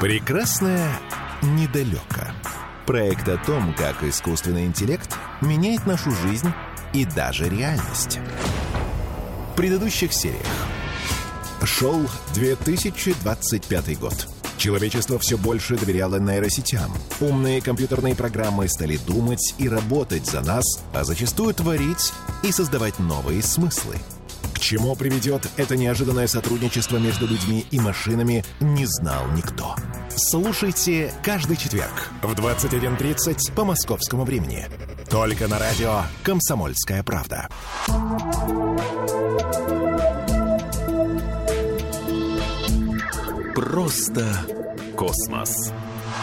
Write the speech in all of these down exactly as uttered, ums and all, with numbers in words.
Прекрасное недалеко. Проект о том, как искусственный интеллект меняет нашу жизнь и даже реальность. В предыдущих сериях. Шел две тысячи двадцать пятый год. Человечество все больше доверяло нейросетям. Умные компьютерные программы стали думать и работать за нас, а зачастую творить и создавать новые смыслы. К чему приведет это неожиданное сотрудничество между людьми и машинами, не знал никто. Слушайте каждый четверг в двадцать один тридцать по московскому времени. Только на радио «Комсомольская правда». Просто космос.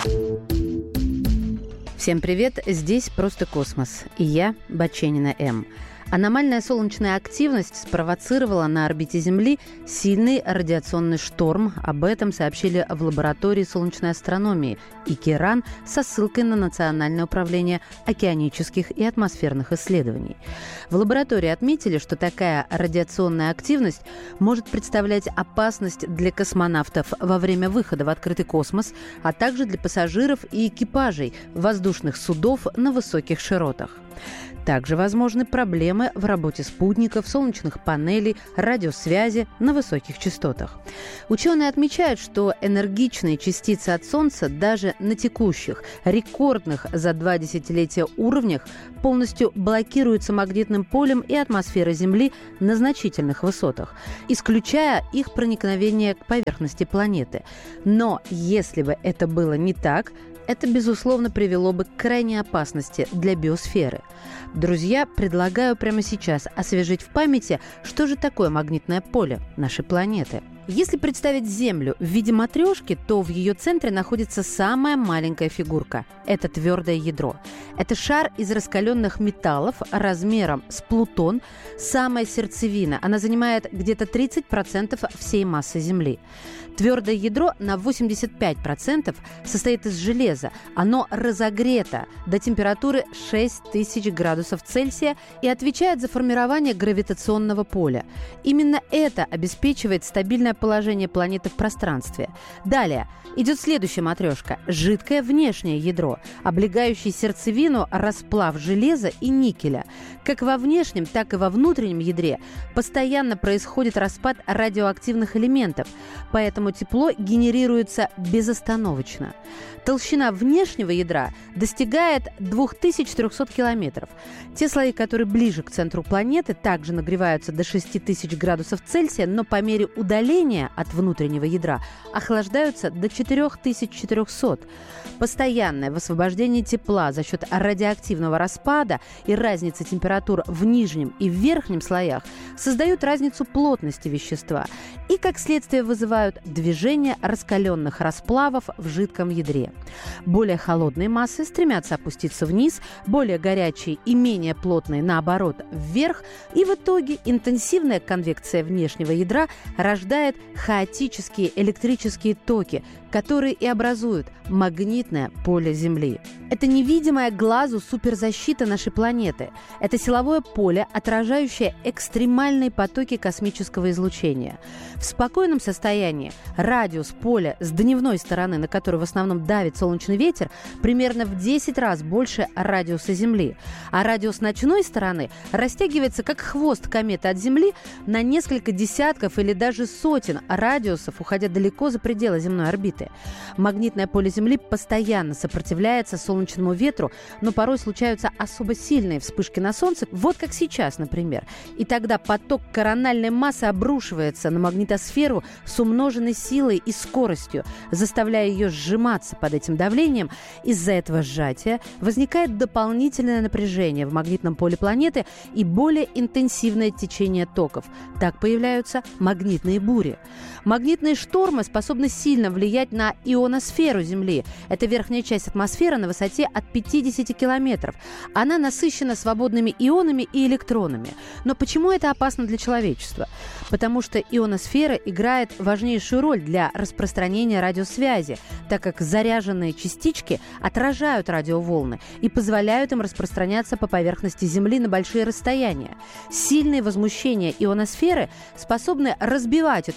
Всем привет, здесь «Просто космос» и я, Баченина М. Аномальная солнечная активность спровоцировала на орбите Земли сильный радиационный шторм. Об этом сообщили в лаборатории солнечной астрономии ИКИРАН со ссылкой на Национальное управление океанических и атмосферных исследований. В лаборатории отметили, что такая радиационная активность может представлять опасность для космонавтов во время выхода в открытый космос, а также для пассажиров и экипажей воздушных судов на высоких широтах. Также возможны проблемы в работе спутников, солнечных панелей, радиосвязи на высоких частотах. Ученые отмечают, что энергичные частицы от Солнца даже на текущих, рекордных за два десятилетия уровнях полностью блокируются магнитным полем и атмосферой Земли на значительных высотах, исключая их проникновение к поверхности планеты. Но если бы это было не так, это, безусловно, привело бы к крайней опасности для биосферы. Друзья, предлагаю прямо сейчас освежить в памяти, что же такое магнитное поле нашей планеты. Если представить Землю в виде матрешки, то в ее центре находится самая маленькая фигурка – это твердое ядро. Это шар из раскаленных металлов размером с Плутон, самая сердцевина. Она занимает где-то тридцать процентов всей массы Земли. Твердое ядро на восемьдесят пять процентов состоит из железа. Оно разогрето до температуры шесть тысяч градусов Цельсия и отвечает за формирование гравитационного поля. Именно это обеспечивает стабильное положение планеты в пространстве. Далее идет следующая матрешка – жидкое внешнее ядро, облегающее сердцевину расплав железа и никеля. Как во внешнем, так и во внутреннем ядре постоянно происходит распад радиоактивных элементов, поэтому тепло генерируется безостановочно. Толщина внешнего ядра достигает две тысячи четыреста километров. Те слои, которые ближе к центру планеты, также нагреваются до шесть тысяч градусов Цельсия, но по мере удаления от внутреннего ядра охлаждаются до четыре тысячи четыреста. Постоянное высвобождение тепла за счет радиоактивного распада и разницы температур в нижнем и в верхнем слоях создают разницу плотности вещества и, как следствие, вызывают движение раскаленных расплавов в жидком ядре. Более холодные массы стремятся опуститься вниз, более горячие и менее плотные, наоборот, вверх, и в итоге интенсивная конвекция внешнего ядра рождает хаотические электрические токи, которые и образуют магнитное поле Земли. Это невидимая глазу суперзащита нашей планеты. Это силовое поле, отражающее экстремальные потоки космического излучения. В спокойном состоянии радиус поля с дневной стороны, на которую в основном давит солнечный ветер, примерно в десять раз больше радиуса Земли. А радиус ночной стороны растягивается как хвост кометы от Земли на несколько десятков или даже сотен радиусов, уходя далеко за пределы земной орбиты. Магнитное поле Земли постоянно сопротивляется солнечному ветру, но порой случаются особо сильные вспышки на Солнце, вот как сейчас, например. И тогда поток корональной массы обрушивается на магнитосферу с умноженной силой и скоростью, заставляя ее сжиматься под этим давлением. Из-за этого сжатия возникает дополнительное напряжение в магнитном поле планеты и более интенсивное течение токов. Так появляются магнитные бури. Магнитные штормы способны сильно влиять на ионосферу Земли. Это верхняя часть атмосферы на высоте от пятидесяти километров. Она насыщена свободными ионами и электронами. Но почему это опасно для человечества? Потому что ионосфера играет важнейшую роль для распространения радиосвязи, так как заряженные частички отражают радиоволны и позволяют им распространяться по поверхности Земли на большие расстояния. Сильные возмущения ионосферы способны разбивать эту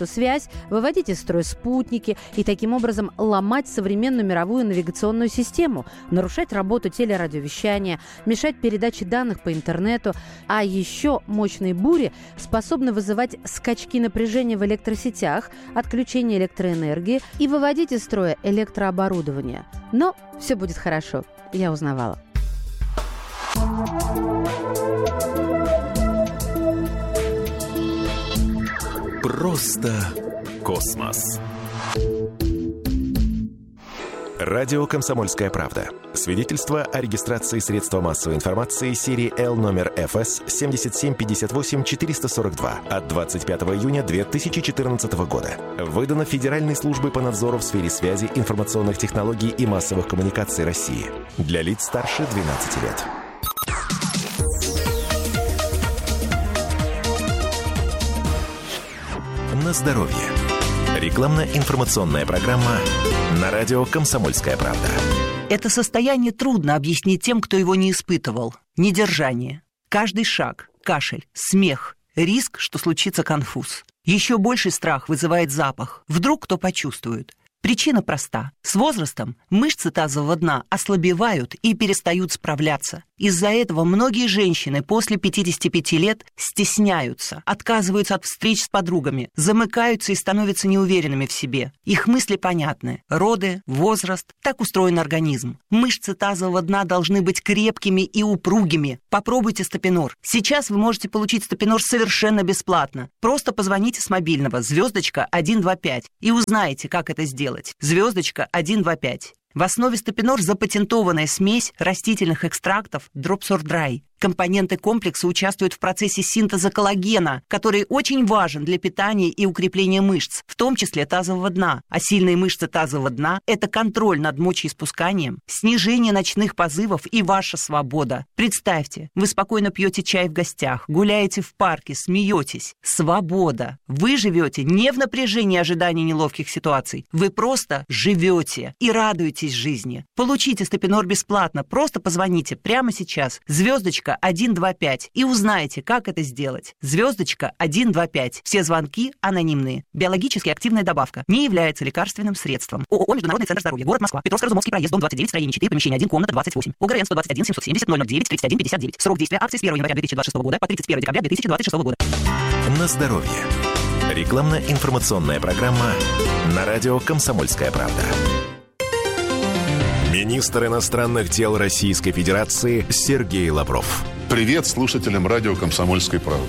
связь, выводить из строя спутники и таким образом ломать современную мировую навигационную систему, нарушать работу телерадиовещания, мешать передаче данных по интернету. А еще мощные бури способны вызывать скачки напряжения в электросетях, отключение электроэнергии и выводить из строя электрооборудование. Но все будет хорошо, я узнавала. Просто космос. Радио «Комсомольская правда». Свидетельство о регистрации средства массовой информации серии Л номер эф эс семь семь пять восемь четыре四два от двадцать пятого июня две тысячи четырнадцатого года. Выдано Федеральной службой по надзору в сфере связи, информационных технологий и массовых коммуникаций России. Для лиц старше двенадцати лет. На здоровье. Рекламно-информационная программа на радио «Комсомольская правда». Это состояние трудно объяснить тем, кто его не испытывал. Недержание. Каждый шаг, кашель, смех, риск, что случится конфуз. Еще больший страх вызывает запах. Вдруг кто почувствует. Причина проста. С возрастом мышцы тазового дна ослабевают и перестают справляться. Из-за этого многие женщины после пятидесяти пяти лет стесняются, отказываются от встреч с подругами, замыкаются и становятся неуверенными в себе. Их мысли понятны. Роды, возраст, так устроен организм. Мышцы тазового дна должны быть крепкими и упругими. Попробуйте стопинор. Сейчас вы можете получить стопинор совершенно бесплатно. Просто позвоните с мобильного звездочка один два пять и узнаете, как это сделать. Звездочка один два пять. В основе стопинор запатентованная смесь растительных экстрактов Dropsor-Dry. Компоненты комплекса участвуют в процессе синтеза коллагена, который очень важен для питания и укрепления мышц, в том числе тазового дна. А сильные мышцы тазового дна – это контроль над мочеиспусканием, снижение ночных позывов и ваша свобода. Представьте, вы спокойно пьете чай в гостях, гуляете в парке, смеетесь. Свобода. Вы живете не в напряжении ожидания неловких ситуаций. Вы просто живете и радуетесь жизни. Получите стопинор бесплатно. Просто позвоните прямо сейчас. Звездочка один два пять и узнаете, как это сделать. Звездочка один два пять. Все звонки анонимные. Биологически активная добавка. Не является лекарственным средством. ООО «Международный центр здоровья». Город Москва. Петровско-Разумовский проезд, дом двадцать девять, строение четыре, помещение один, комната двадцать восемь. ОГРН сто двадцать один семьсот семьдесят ноль ноль девять тридцать один пятьдесят девять. Срок действия акции с первого января две тысячи двадцать шестого года по тридцать первого декабря две тысячи двадцать шестого года. На здоровье. Рекламно-информационная программа на радио «Комсомольская правда». Министр иностранных дел Российской Федерации Сергей Лавров. Привет слушателям радио «Комсомольской правды».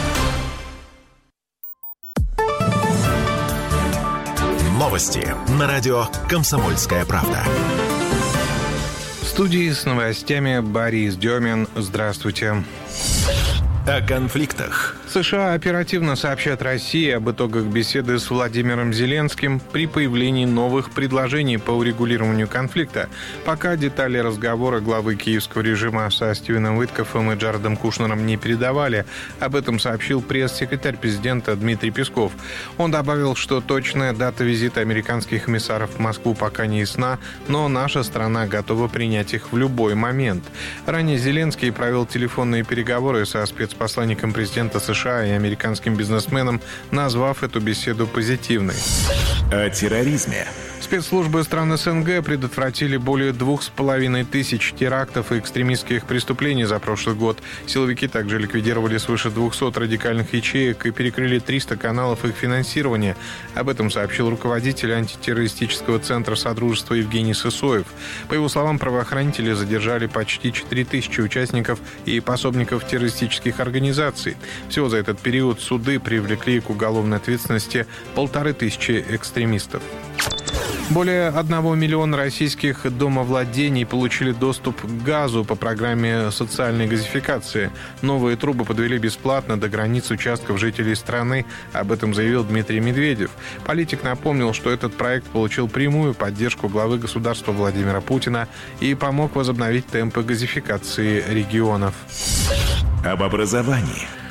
Новости на радио «Комсомольская правда». В студии с новостями Борис Демин. Здравствуйте. О конфликтах. США оперативно сообщат России об итогах беседы с Владимиром Зеленским при появлении новых предложений по урегулированию конфликта. Пока детали разговора главы киевского режима со Стивеном Уиткоффом и Джаредом Кушнером не передавали. Об этом сообщил пресс-секретарь президента Дмитрий Песков. Он добавил, что точная дата визита американских эмиссаров в Москву пока не ясна, но наша страна готова принять их в любой момент. Ранее Зеленский провел телефонные переговоры со спецпосланником президента США и американским бизнесменом, назвав эту беседу позитивной. О терроризме. Спецслужбы стран СНГ предотвратили более двух с половиной тысяч терактов и экстремистских преступлений за прошлый год. Силовики также ликвидировали свыше двухсот радикальных ячеек и перекрыли триста каналов их финансирования. Об этом сообщил руководитель антитеррористического центра Содружества Евгений Сысоев. По его словам, правоохранители задержали почти четыре тысячи участников и пособников террористических организаций. Всего за этот период суды привлекли к уголовной ответственности полторы тысячи экстремистов. Более одного миллиона российских домовладений получили доступ к газу по программе социальной газификации. Новые трубы подвели бесплатно до границ участков жителей страны. Об этом заявил Дмитрий Медведев. Политик напомнил, что этот проект получил прямую поддержку главы государства Владимира Путина и помог возобновить темпы газификации регионов. Об образовании.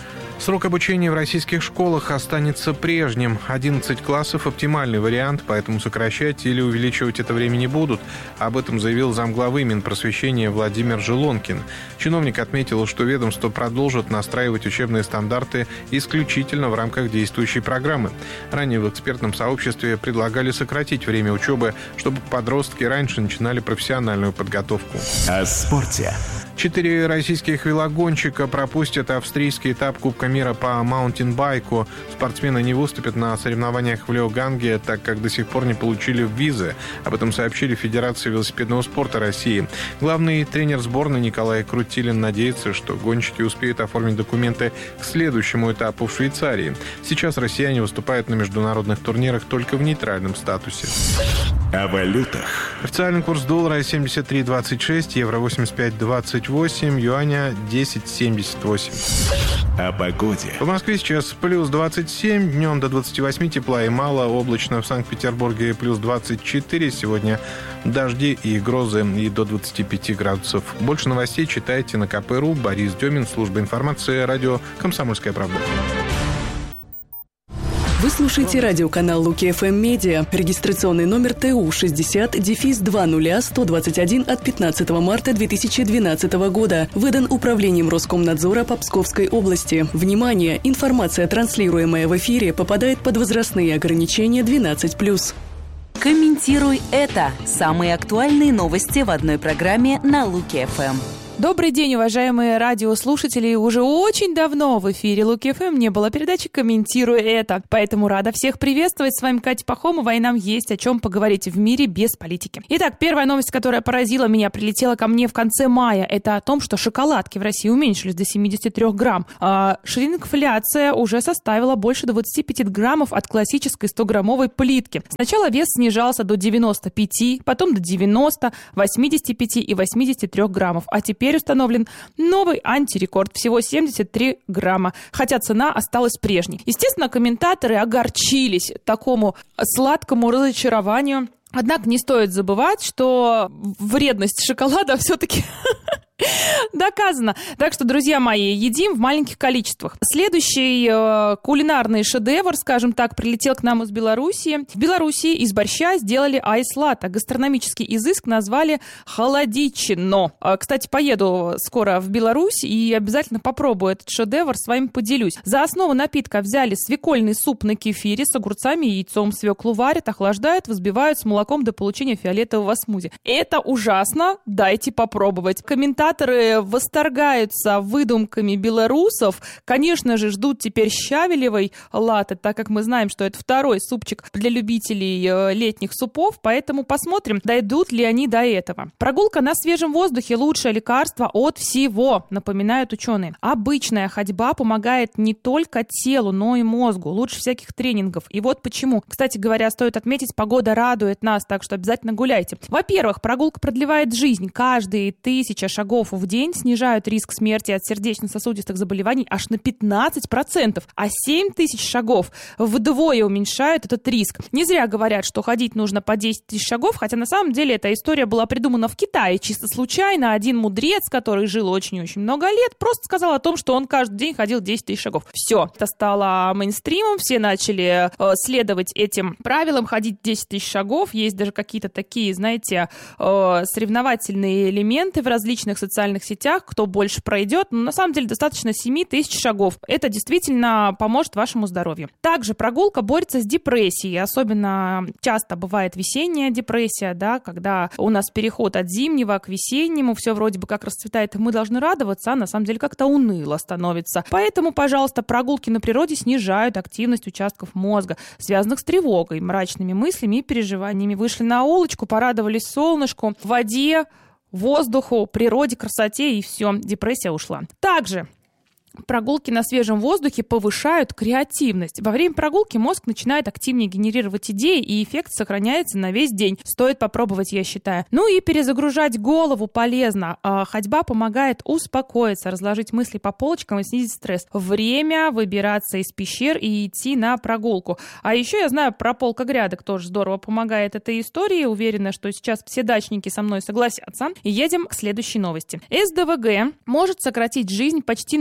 Срок обучения в российских школах останется прежним. одиннадцать классов – оптимальный вариант, поэтому сокращать или увеличивать это время не будут. Об этом заявил замглавы Минпросвещения Владимир Желонкин. Чиновник отметил, что ведомство продолжит настраивать учебные стандарты исключительно в рамках действующей программы. Ранее в экспертном сообществе предлагали сократить время учебы, чтобы подростки раньше начинали профессиональную подготовку. О спорте. Четыре российских велогонщика пропустят австрийский этап Кубка мира по маунтинбайку. Спортсмены не выступят на соревнованиях в Леоганге, так как до сих пор не получили визы. Об этом сообщили в Федерации велосипедного спорта России. Главный тренер сборной Николай Крутилин надеется, что гонщики успеют оформить документы к следующему этапу в Швейцарии. Сейчас россияне выступают на международных турнирах только в нейтральном статусе. О валютах. Официальный курс доллара семьдесят три двадцать шесть, евро восемьдесят пять двадцать восемь, юаня десять семьдесят восемь. О погоде. В Москве сейчас плюс двадцать семь, днем до двадцати восьми тепла и мало, облачно. В Санкт-Петербурге плюс двадцать четыре, сегодня дожди и грозы, и до двадцати пяти градусов. Больше новостей читайте на ка пэ точка ру. Борис Демин, служба информации, радио «Комсомольская правда». Вы слушаете радиоканал Луки эф эм Медиа. Регистрационный номер тэ у шестьдесят два ноль сто двадцать один от пятнадцатого марта две тысячи двенадцатого года. Выдан Управлением Роскомнадзора по Псковской области. Внимание! Информация, транслируемая в эфире, попадает под возрастные ограничения двенадцать плюс. Комментируй это. Самые актуальные новости в одной программе на Луки эф эм. Добрый день, уважаемые радиослушатели. Уже очень давно в эфире Луки эф эм не было передачи «Комментируй это». Поэтому рада всех приветствовать. С вами Катя Пахомова, и нам есть о чем поговорить в мире без политики. Итак, первая новость, которая поразила меня, прилетела ко мне в конце мая. Это о том, что шоколадки в России уменьшились до семьдесят три грамм. А шринкфляция уже составила больше двадцать пять граммов от классической сто-граммовой плитки. Сначала вес снижался до девяноста пяти, потом до девяноста, восьмидесяти пяти и восьмидесяти трёх граммов. А теперь установлен новый антирекорд, всего семьдесят три грамма, хотя цена осталась прежней. Естественно, комментаторы огорчились такому сладкому разочарованию. Однако не стоит забывать, что вредность шоколада все-таки доказано. Так что, друзья мои, едим в маленьких количествах. Следующий э, кулинарный шедевр, скажем так, прилетел к нам из Белоруссии. В Белоруссии из борща сделали айс-латте. Гастрономический изыск назвали холодичино. Э, кстати, поеду скоро в Беларусь и обязательно попробую этот шедевр, с вами поделюсь. За основу напитка взяли свекольный суп на кефире с огурцами и яйцом. Свеклу варят, охлаждают, взбивают с молоком до получения фиолетового смузи. Это ужасно, дайте попробовать. Комментарий Комментаторы восторгаются выдумками белорусов. Конечно же, ждут теперь щавелевой латте, так как мы знаем, что это второй супчик для любителей летних супов. Поэтому посмотрим, дойдут ли они до этого. Прогулка на свежем воздухе – лучшее лекарство от всего, напоминают ученые. Обычная ходьба помогает не только телу, но и мозгу. Лучше всяких тренингов. И вот почему. Кстати говоря, стоит отметить, погода радует нас, так что обязательно гуляйте. Во-первых, прогулка продлевает жизнь. Каждые тысяча шагов в день снижают риск смерти от сердечно-сосудистых заболеваний аж на пятнадцать процентов, а семь тысяч шагов вдвое уменьшают этот риск. Не зря говорят, что ходить нужно по десять тысяч шагов, хотя на самом деле эта история была придумана в Китае чисто случайно. Один мудрец, который жил очень-очень много лет, просто сказал о том, что он каждый день ходил десять тысяч шагов. Все, это стало мейнстримом, все начали э, следовать этим правилам, ходить десять тысяч шагов. Есть даже какие-то такие, знаете, э, соревновательные элементы в различных социальных сетях, кто больше пройдет. Но на самом деле достаточно семь тысяч шагов. Это действительно поможет вашему здоровью. Также прогулка борется с депрессией. Особенно часто бывает весенняя депрессия, да, когда у нас переход от зимнего к весеннему, все вроде бы как расцветает, и мы должны радоваться, а на самом деле как-то уныло становится. Поэтому, пожалуйста, прогулки на природе снижают активность участков мозга, связанных с тревогой, мрачными мыслями и переживаниями. Вышли на улочку, порадовались солнышку, воде, воздуху, природе, красоте, и все, депрессия ушла. Также прогулки на свежем воздухе повышают креативность. Во время прогулки мозг начинает активнее генерировать идеи, и эффект сохраняется на весь день. Стоит попробовать, я считаю. Ну и перезагружать голову полезно. Ходьба помогает успокоиться, разложить мысли по полочкам и снизить стресс. Время выбираться из пещер и идти на прогулку. А еще я знаю про полка грядок, тоже здорово помогает этой истории. Уверена, что сейчас все дачники со мной согласятся. И едем к следующей новости. эс дэ вэ гэ может сократить жизнь почти на тринадцать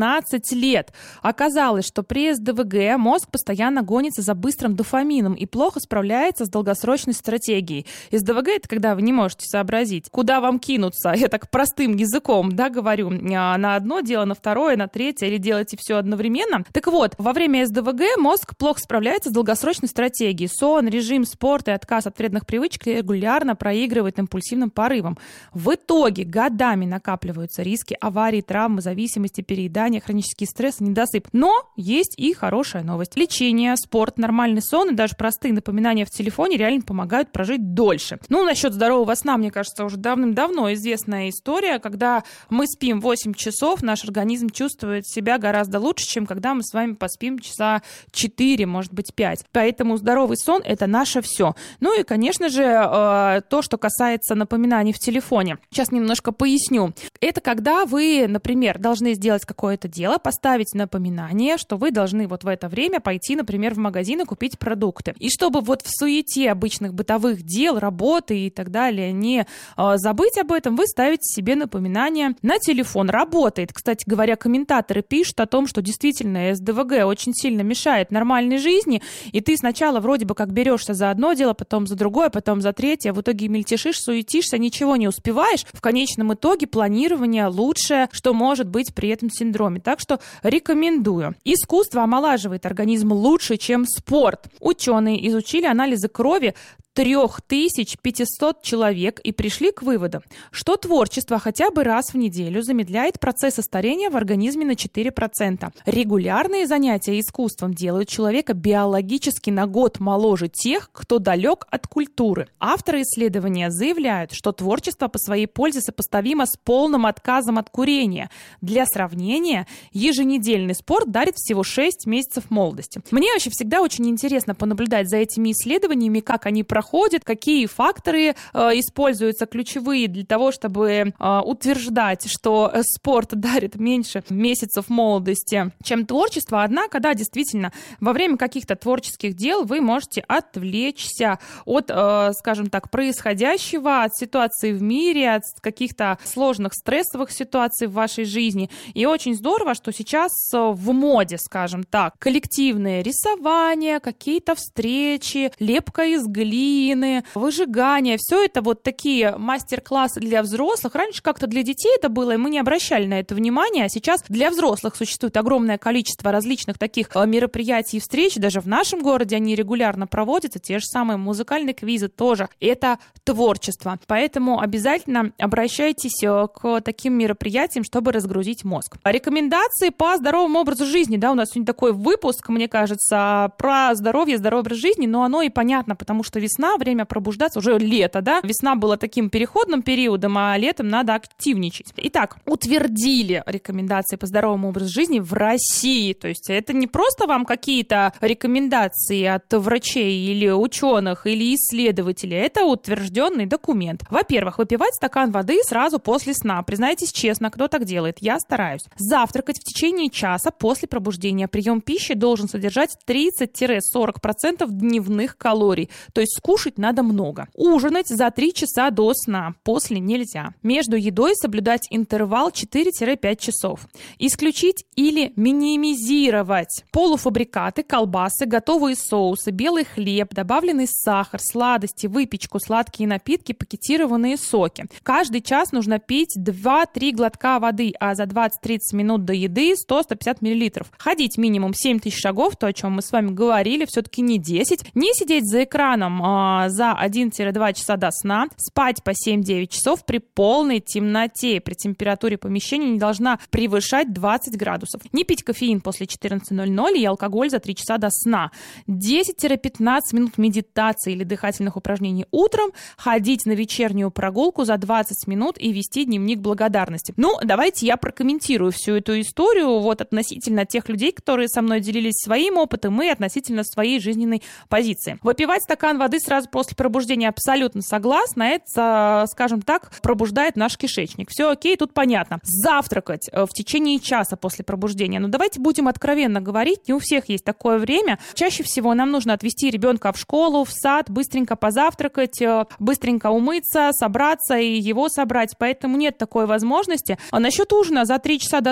семнадцать лет. Оказалось, что при эс дэ вэ гэ мозг постоянно гонится за быстрым дофамином и плохо справляется с долгосрочной стратегией. эс дэ вэ гэ — это когда вы не можете сообразить, куда вам кинуться. Я так простым языком, да, говорю, на одно дело, на второе, на третье, или делаете все одновременно. Так вот, во время эс дэ вэ гэ мозг плохо справляется с долгосрочной стратегией. Сон, режим, спорт и отказ от вредных привычек регулярно проигрывает импульсивным порывам. В итоге годами накапливаются риски аварий, травмы, зависимости, переедания, хронический стресс, недосып. Но есть и хорошая новость. Лечение, спорт, нормальный сон и даже простые напоминания в телефоне реально помогают прожить дольше. Ну, насчет здорового сна, мне кажется, уже давным-давно известная история. Когда мы спим восемь часов, наш организм чувствует себя гораздо лучше, чем когда мы с вами поспим часа четыре, может быть, пять. Поэтому здоровый сон — это наше все. Ну и, конечно же, то, что касается напоминаний в телефоне. Сейчас немножко поясню. Это когда вы, например, должны сделать какое-то дело, поставить напоминание, что вы должны вот в это время пойти, например, в магазин и купить продукты. И чтобы вот в суете обычных бытовых дел, работы и так далее не э, забыть об этом, вы ставите себе напоминание на телефон. Работает. Кстати говоря, комментаторы пишут о том, что действительно эс дэ вэ гэ очень сильно мешает нормальной жизни, и ты сначала вроде бы как берешься за одно дело, потом за другое, потом за третье, а в итоге мельтешишь, суетишься, ничего не успеваешь. В конечном итоге планирование лучшее, что может быть при этом синдроме. Так что рекомендую. Искусство омолаживает организм лучше, чем спорт. Ученые изучили анализы крови три тысячи пятьсот человек и пришли к выводу, что творчество хотя бы раз в неделю замедляет процессы старения в организме на четыре процента. Регулярные занятия искусством делают человека биологически на год моложе тех, кто далек от культуры. Авторы исследования заявляют, что творчество по своей пользе сопоставимо с полным отказом от курения. Для сравнения, еженедельный спорт дарит всего шесть месяцев молодости. Мне вообще всегда очень интересно понаблюдать за этими исследованиями, как они проходят, проходит, какие факторы э, используются ключевые для того, чтобы э, утверждать, что спорт дарит меньше месяцев молодости, чем творчество. Однако, да, действительно, во время каких-то творческих дел вы можете отвлечься от, э, скажем так, происходящего, от ситуации в мире, от каких-то сложных стрессовых ситуаций в вашей жизни. И очень здорово, что сейчас в моде, скажем так, коллективное рисование, какие-то встречи, лепка из глины, выжигание, все это вот такие мастер-классы для взрослых. Раньше как-то для детей это было, и мы не обращали на это внимания, а сейчас для взрослых существует огромное количество различных таких мероприятий и встреч, даже в нашем городе они регулярно проводятся, те же самые музыкальные квизы тоже. Это творчество. Поэтому обязательно обращайтесь к таким мероприятиям, чтобы разгрузить мозг. Рекомендации по здоровому образу жизни. Да, у нас сегодня такой выпуск, мне кажется, про здоровье, здоровый образ жизни, но оно и понятно, потому что весна, время пробуждаться, уже лето, да? Весна была таким переходным периодом, а летом надо активничать. Итак, утвердили рекомендации по здоровому образу жизни в России. То есть это не просто вам какие-то рекомендации от врачей или ученых, или исследователей. Это утвержденный документ. Во-первых, выпивать стакан воды сразу после сна. Признайтесь честно, кто так делает? Я стараюсь. Завтракать в течение часа после пробуждения. Прием пищи должен содержать тридцать-сорок процентов дневных калорий. То есть кушать надо много. Ужинать за три часа до сна. После нельзя. Между едой соблюдать интервал четыре-пять часов. Исключить или минимизировать полуфабрикаты, колбасы, готовые соусы, белый хлеб, добавленный сахар, сладости, выпечку, сладкие напитки, пакетированные соки. Каждый час нужно пить два-три глотка воды, а за двадцать-тридцать минут до еды сто-сто пятьдесят миллилитров. Ходить минимум семь тысяч шагов, то, о чем мы с вами говорили, все-таки не десять. Не сидеть за экраном а, за один-два часа до сна. Спать по семь-девять часов при полной темноте. При температуре помещения не должна превышать двадцать градусов. Не пить кофеин после четырнадцати ноль-ноль и алкоголь за три часа до сна. десять-пятнадцать минут медитации или дыхательных упражнений утром. Ходить на вечернюю прогулку за двадцать минут и вести дневник благодарности. Ну, давайте я прокомментирую всю эту историю вот относительно тех людей, которые со мной делились своим опытом и относительно своей жизненной позиции. Выпивать стакан воды сразу после пробуждения абсолютно согласна. Это, скажем так, пробуждает наш кишечник. Все окей, тут понятно. Завтракать в течение часа после пробуждения. Но давайте будем откровенно говорить, не у всех есть такое время. Чаще всего нам нужно отвезти ребенка в школу, в сад, быстренько позавтракать, быстренько умыться, собраться и его собрать. Поэтому нет такой возможности. А насчет ужина за три часа до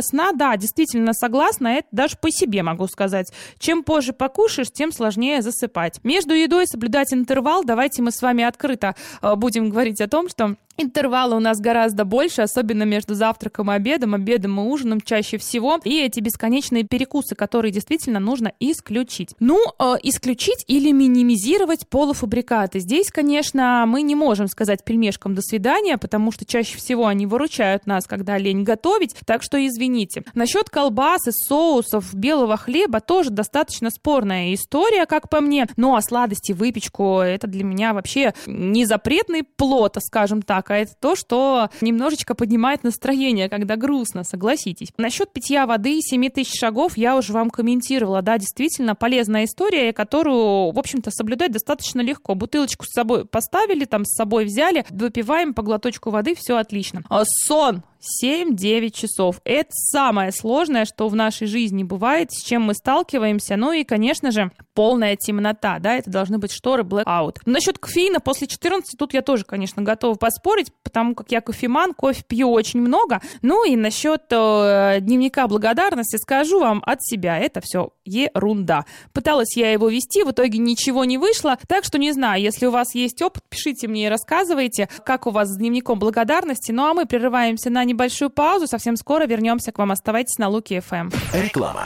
сна, да, действительно согласна, это даже по себе могу сказать. Чем позже покушаешь, тем сложнее засыпать. Между едой соблюдать интервал. Давайте мы с вами открыто будем говорить о том, что интервалы у нас гораздо больше, особенно между завтраком и обедом, обедом и ужином чаще всего. И эти бесконечные перекусы, которые действительно нужно исключить. Ну, э, исключить или минимизировать полуфабрикаты. Здесь, конечно, мы не можем сказать пельмешкам «до свидания», потому что чаще всего они выручают нас, когда лень готовить. Так что извините. Насчет колбас и соусов, белого хлеба тоже достаточно спорная история, как по мне. Ну, а сладости, выпечку, это для меня вообще не запретный плод, скажем так, а это то, что немножечко поднимает настроение, когда грустно, согласитесь. Насчет питья воды и семи тысяч шагов я уже вам комментировала. Да, действительно полезная история, которую, в общем-то, соблюдать достаточно легко. Бутылочку с собой поставили, там с собой взяли, выпиваем по глоточку воды, все отлично. А сон семь-девять часов. Это самое сложное, что в нашей жизни бывает, с чем мы сталкиваемся. Ну и, конечно же, полная темнота, да, это должны быть шторы blackout. Насчет кофеина после четырнадцати тут я тоже, конечно, готова поспорить, потому как я кофеман, кофе пью очень много. Ну и насчет э, дневника благодарности скажу вам от себя, это все ерунда. Пыталась я его вести, в итоге ничего не вышло, так что не знаю, если у вас есть опыт, пишите мне и рассказывайте, как у вас с дневником благодарности. Ну а мы прерываемся на небольшую паузу, совсем скоро вернемся к вам. Оставайтесь на Луки эф эм. Реклама.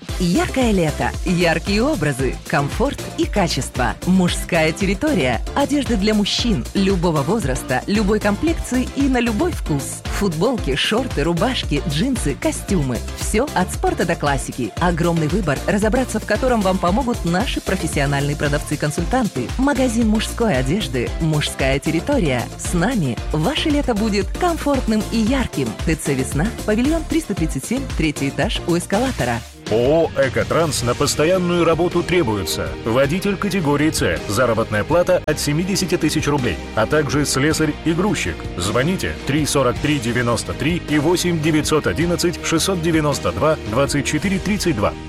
Яркое лето, яркие образы, комфорт и качество. Мужская территория. Одежда для мужчин любого возраста, любой комплекции и на любой вкус. Футболки, шорты, рубашки, джинсы, костюмы. Все от спорта до классики. Огромный выбор, разобраться в котором вам помогут наши профессиональные продавцы-консультанты. Магазин мужской одежды «Мужская территория». С нами ваше лето будет комфортным и ярким. ТЦ «Весна», павильон триста тридцать семь, третий этаж у эскалатора. ООО «Экотранс» на постоянную работу требуется. Водитель категории С. Заработная плата от семьдесят тысяч рублей. А также слесарь и грузчик. Звоните три сорок три девяносто три и восемь девятьсот одиннадцать шестьсот девяносто два двадцать четыре тридцать два.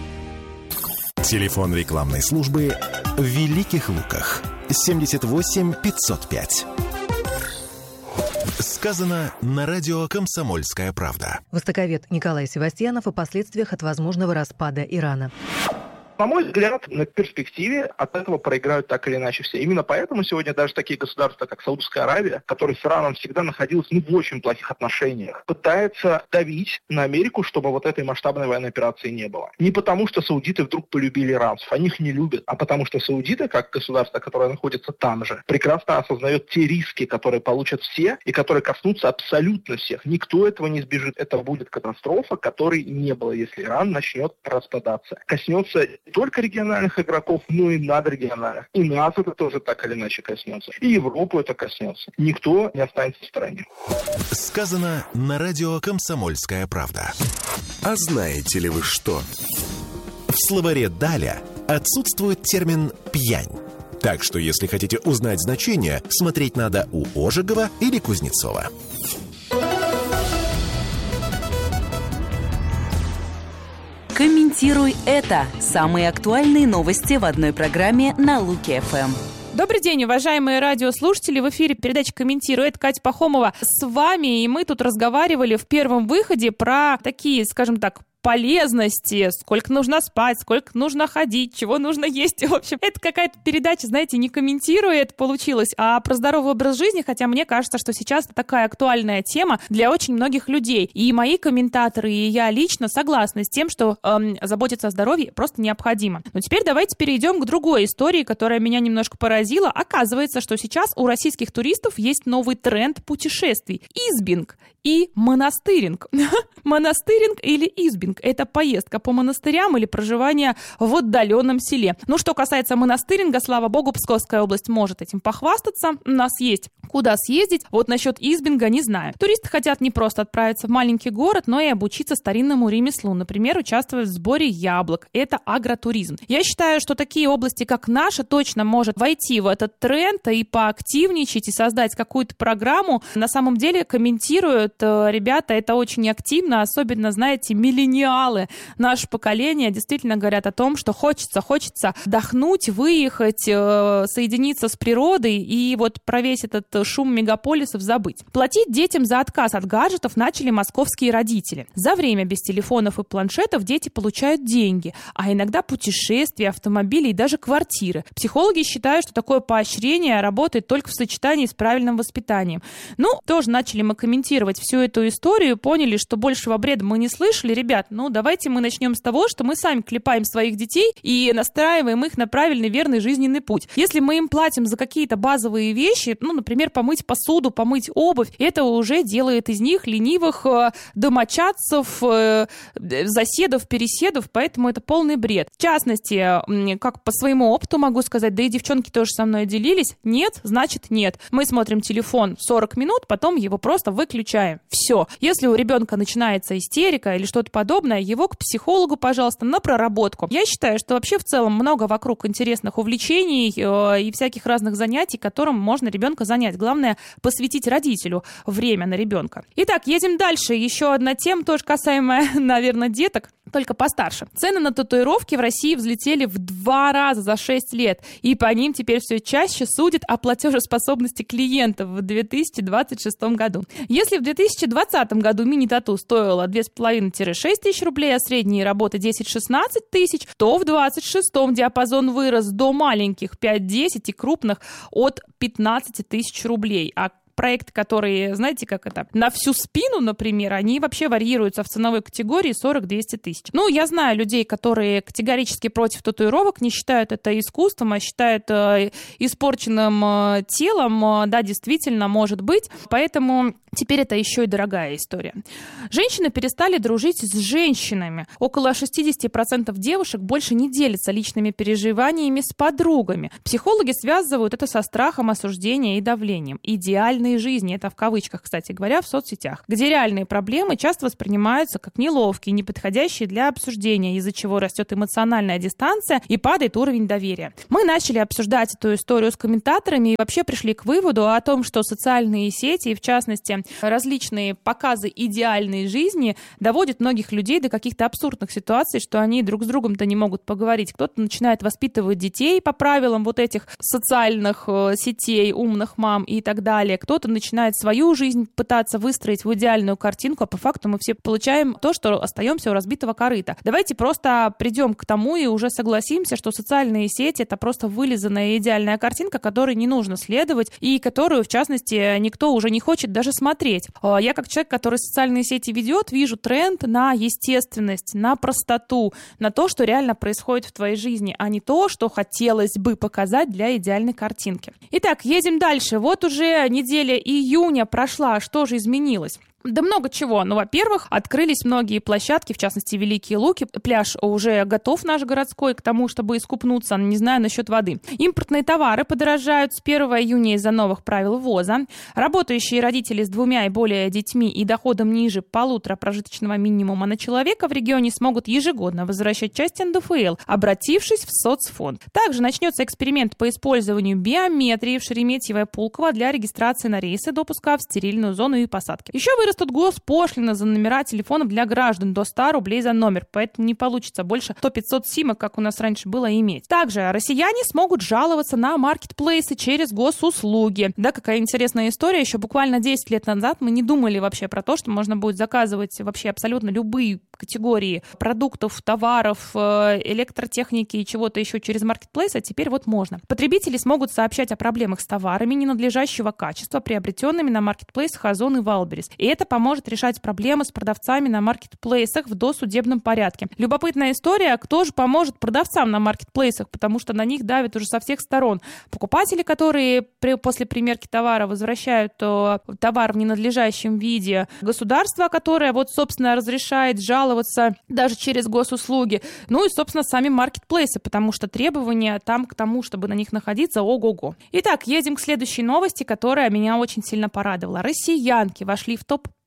Телефон рекламной службы в Великих Луках. семьдесят восемь пятьсот пять. Сказано на радио «Комсомольская правда». Востоковед Николай Севастьянов о последствиях от возможного распада Ирана. На мой взгляд, на перспективе от этого проиграют так или иначе все. Именно поэтому сегодня даже такие государства, как Саудовская Аравия, которая с Ираном всегда находилась ну, в очень плохих отношениях, пытается давить на Америку, чтобы вот этой масштабной военной операции не было. Не потому, что саудиты вдруг полюбили иранцев, они их не любят, а потому что саудиты, как государство, которое находится там же, прекрасно осознает те риски, которые получат все и которые коснутся абсолютно всех. Никто этого не избежит. Это будет катастрофа, которой не было, если Иран начнет распадаться. Коснется не только региональных игроков, но и надрегиональных. И нас это тоже так или иначе коснется. И Европу это коснется. Никто не останется в стороне. Сказано на радио «Комсомольская правда». А знаете ли вы что? В словаре «Даля» отсутствует термин «пьянь». Так что, если хотите узнать значение, смотреть надо у Ожегова или Кузнецова. Комментируй это. Самые актуальные новости в одной программе на Луки эф эм. Добрый день, уважаемые радиослушатели. В эфире передача «Комментирую». Это Катя Пахомова с вами. И мы тут разговаривали в первом выходе про такие, скажем так, полезности, сколько нужно спать, сколько нужно ходить, чего нужно есть. В общем, это какая-то передача, знаете, не комментирует, получилось, а про здоровый образ жизни, хотя мне кажется, что сейчас это такая актуальная тема для очень многих людей. И мои комментаторы, и я лично согласны с тем, что эм, заботиться о здоровье просто необходимо. Но теперь давайте перейдем к другой истории, которая меня немножко поразила. Оказывается, что сейчас у российских туристов есть новый тренд путешествий. Избинг и монастыринг. Монастыринг или избинг — это поездка по монастырям или проживание в отдаленном селе. Ну, что касается монастыринга, слава богу, Псковская область может этим похвастаться. У нас есть куда съездить. Вот насчет избинга не знаю. Туристы хотят не просто отправиться в маленький город, но и обучиться старинному ремеслу. Например, участвовать в сборе яблок. Это агротуризм. Я считаю, что такие области, как наша, точно может войти в этот тренд и поактивничать, и создать какую-то программу. На самом деле, комментируют ребята это очень активно, особенно, знаете, миллениалы. миллениалы, наше поколение, действительно говорят о том, что хочется, хочется отдохнуть, выехать, соединиться с природой и вот про весь этот шум мегаполисов забыть. Платить детям за отказ от гаджетов начали московские родители. За время без телефонов и планшетов дети получают деньги, а иногда путешествия, автомобили и даже квартиры. Психологи считают, что такое поощрение работает только в сочетании с правильным воспитанием. Ну, тоже начали мы комментировать всю эту историю, поняли, что большего бреда мы не слышали. Ребят, ну давайте мы начнем с того, что мы сами клепаем своих детей и настраиваем их на правильный, верный жизненный путь. Если мы им платим за какие-то базовые вещи, ну, например, помыть посуду, помыть обувь, это уже делает из них ленивых домочадцев, заседов, переседов, поэтому это полный бред. В частности, как по своему опыту могу сказать, да и девчонки тоже со мной делились, нет, значит нет. Мы смотрим телефон сорок минут, потом его просто выключаем. Все. Если у ребенка начинается истерика или что-то подобное, его к психологу, пожалуйста, на проработку. Я считаю, что вообще в целом много вокруг интересных увлечений э, и всяких разных занятий, которым можно ребенка занять. Главное, посвятить родителю время на ребенка. Итак, едем дальше. Еще одна тема, тоже касаемая, наверное, деток, только постарше. Цены на татуировки в России взлетели в два раза за шесть лет, и по ним теперь все чаще судят о платежеспособности клиентов в две тысячи двадцать шестом году. Если в две тысячи двадцатом году мини-тату стоило две с половиной - шесть тысяч рублей, а средние работы десять-шестнадцать тысяч, то в двадцать шестом диапазон вырос до маленьких пять-десять и крупных от пятнадцати тысяч рублей. А проекты, которые, знаете, как это, на всю спину, например, они вообще варьируются в ценовой категории сорок-двести тысяч. Ну, я знаю людей, которые категорически против татуировок, не считают это искусством, а считают э, испорченным э, телом. Да, действительно, может быть. Поэтому теперь это еще и дорогая история. Женщины перестали дружить с женщинами. Около шестьдесят процентов девушек больше не делятся личными переживаниями с подругами. Психологи связывают это со страхом осуждения и давлением. Идеальные жизни, это в кавычках, кстати говоря, в соцсетях, где реальные проблемы часто воспринимаются как неловкие, неподходящие для обсуждения, из-за чего растет эмоциональная дистанция и падает уровень доверия. Мы начали обсуждать эту историю с комментаторами и вообще пришли к выводу о том, что социальные сети, и в частности различные показы идеальной жизни, доводят многих людей до каких-то абсурдных ситуаций, что они друг с другом-то не могут поговорить. Кто-то начинает воспитывать детей по правилам вот этих социальных сетей, умных мам и так далее. Кто-то начинает свою жизнь пытаться выстроить в идеальную картинку, а по факту мы все получаем то, что остаемся у разбитого корыта. Давайте просто придем к тому и уже согласимся, что социальные сети — это просто вылизанная идеальная картинка, которой не нужно следовать и которую, в частности, никто уже не хочет даже смотреть. Я как человек, который социальные сети ведет, вижу тренд на естественность, на простоту, на то, что реально происходит в твоей жизни, а не то, что хотелось бы показать для идеальной картинки. Итак, едем дальше. Вот уже неделя июня прошла, что же изменилось? Да много чего. Ну, во-первых, открылись многие площадки, в частности, Великие Луки. Пляж уже готов наш городской к тому, чтобы искупнуться, не знаю насчет воды. Импортные товары подорожают с первого июня из-за новых правил ввоза. Работающие родители с двумя и более детьми и доходом ниже полутора прожиточного минимума на человека в регионе смогут ежегодно возвращать часть эн дэ эф эл, обратившись в соцфонд. Также начнется эксперимент по использованию биометрии в Шереметьево и Пулково для регистрации на рейсы, допуска в стерильную зону и посадки. Еще вы Вырастут госпошлины за номера телефонов для граждан до ста рублей за номер, поэтому не получится больше сто-пятьсот симок, как у нас раньше было, иметь. Также россияне смогут жаловаться на маркетплейсы через госуслуги. Да, какая интересная история. Еще буквально десять лет назад мы не думали вообще про то, что можно будет заказывать вообще абсолютно любые категории продуктов, товаров, электротехники и чего-то еще через маркетплейс, а теперь вот можно. Потребители смогут сообщать о проблемах с товарами ненадлежащего качества, приобретенными на маркетплейсах Озон и Валберес. И это поможет решать проблемы с продавцами на маркетплейсах в досудебном порядке. Любопытная история, кто же поможет продавцам на маркетплейсах, потому что на них давят уже со всех сторон. Покупатели, которые при, после примерки товара возвращают о, товар в ненадлежащем виде, государство, которое вот, собственно, разрешает жаловаться даже через госуслуги, ну и, собственно, сами маркетплейсы, потому что требования там к тому, чтобы на них находиться, ого-го. Итак, едем к следующей новости, которая меня очень сильно порадовала. Россиянки вошли в топ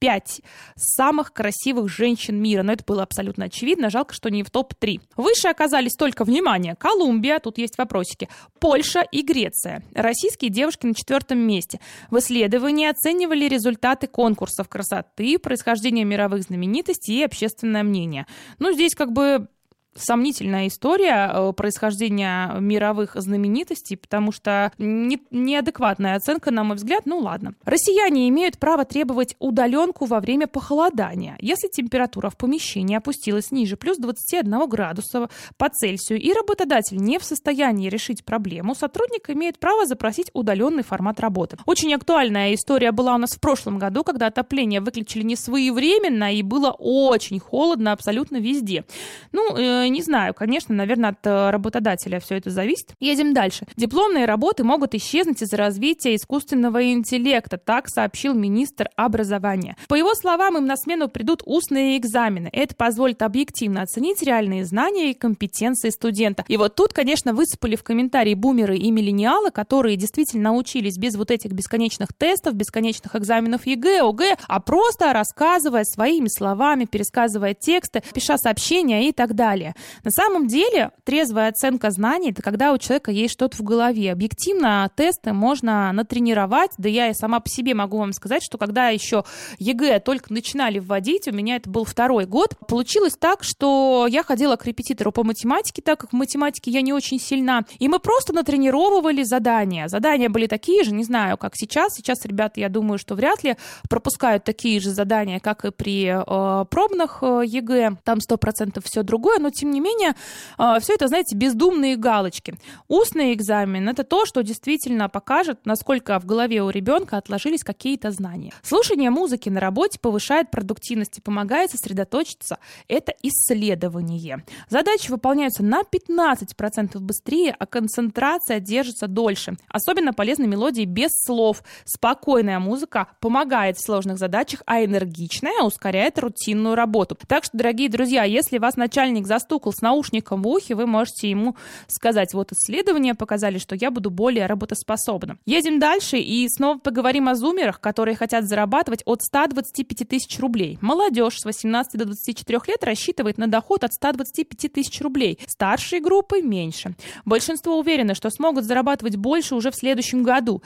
пять самых красивых женщин мира. Но это было абсолютно очевидно. Жалко, что не в топ три. Выше оказались только, внимание, Колумбия, тут есть вопросики, Польша и Греция. Российские девушки на четвертом месте. В исследовании оценивали результаты конкурсов красоты, происхождение мировых знаменитостей и общественное мнение. Ну, здесь как бы сомнительная история происхождения мировых знаменитостей, потому что не, неадекватная оценка, на мой взгляд, ну ладно. Россияне имеют право требовать удаленку во время похолодания. Если температура в помещении опустилась ниже плюс двадцать один градуса по Цельсию, и работодатель не в состоянии решить проблему, сотрудник имеет право запросить удаленный формат работы. Очень актуальная история была у нас в прошлом году, когда отопление выключили не своевременно, и было очень холодно абсолютно везде. Ну, не знаю, конечно, наверное, от работодателя все это зависит. Едем дальше. Дипломные работы могут исчезнуть из-за развития искусственного интеллекта, так сообщил министр образования. По его словам, им на смену придут устные экзамены. Это позволит объективно оценить реальные знания и компетенции студента. И вот тут, конечно, высыпали в комментарии бумеры и миллениалы, которые действительно научились без вот этих бесконечных тестов, бесконечных экзаменов ЕГЭ, ОГЭ, а просто рассказывая своими словами, пересказывая тексты, пиша сообщения и так далее. На самом деле, трезвая оценка знаний — это когда у человека есть что-то в голове. Объективно тесты можно натренировать, да я и сама по себе могу вам сказать, что когда еще ЕГЭ только начинали вводить, у меня это был второй год, получилось так, что я ходила к репетитору по математике, так как в математике я не очень сильна, и мы просто натренировывали задания. Задания были такие же, не знаю, как сейчас. Сейчас ребята, я думаю, что вряд ли пропускают такие же задания, как и при э, пробных э, ЕГЭ. Там сто процентов все другое, но тем не менее, все это, знаете, бездумные галочки. Устный экзамен — это то, что действительно покажет, насколько в голове у ребенка отложились какие-то знания. Слушание музыки на работе повышает продуктивность и помогает сосредоточиться. Это исследование. Задачи выполняются на пятнадцать процентов быстрее, а концентрация держится дольше. Особенно полезны мелодии без слов. Спокойная музыка помогает в сложных задачах, а энергичная ускоряет рутинную работу. Так что, дорогие друзья, если вас начальник застукал с наушником в ухе, вы можете ему сказать: вот исследования показали, что я буду более работоспособна. Едем дальше и снова поговорим о зумерах, которые хотят зарабатывать от ста двадцати пяти тысяч рублей. Молодежь с восемнадцати до двадцати четырёх лет рассчитывает на доход от ста двадцати пяти тысяч рублей. Старшие группы меньше. Большинство уверены, что смогут зарабатывать больше уже в следующем году.